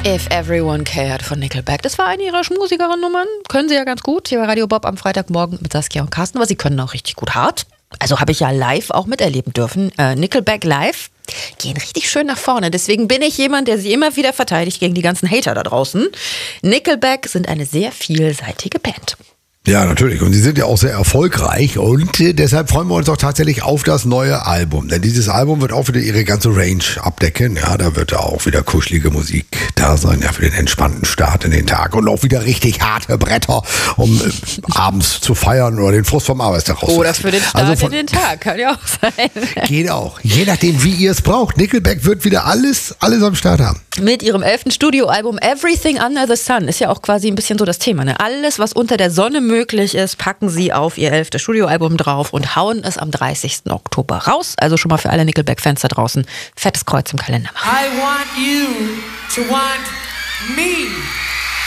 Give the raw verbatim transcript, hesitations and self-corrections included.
If Everyone Cared von Nickelback. Das war eine ihrer schmusigeren Nummern. Können sie ja ganz gut. Hier bei Radio Bob am Freitagmorgen mit Saskia und Carsten. Aber sie können auch richtig gut hart. Also habe ich ja live auch miterleben dürfen. Äh, Nickelback live gehen richtig schön nach vorne. Deswegen bin ich jemand, der sie immer wieder verteidigt gegen die ganzen Hater da draußen. Nickelback sind eine sehr vielseitige Band. Ja, natürlich. Und sie sind ja auch sehr erfolgreich und äh, deshalb freuen wir uns auch tatsächlich auf das neue Album. Denn dieses Album wird auch wieder ihre ganze Range abdecken. Ja, da wird auch wieder kuschelige Musik da sein, ja, für den entspannten Start in den Tag. Und auch wieder richtig harte Bretter, um äh, abends zu feiern oder den Frust vom Arbeitstag rauszulassen. Oder für den Start also von, in den Tag, kann ja auch sein. Geht auch. Je nachdem, wie ihr es braucht. Nickelback wird wieder alles, alles am Start haben. Mit ihrem elften Studioalbum Everything Under the Sun ist ja auch quasi ein bisschen so das Thema. Ne? Alles, was unter der Sonne möglich ist, packen sie auf ihr elftes Studioalbum drauf und hauen es am dreißigsten Oktober raus. Also schon mal für alle Nickelback-Fans da draußen fettes Kreuz im Kalender machen. I want you to want me.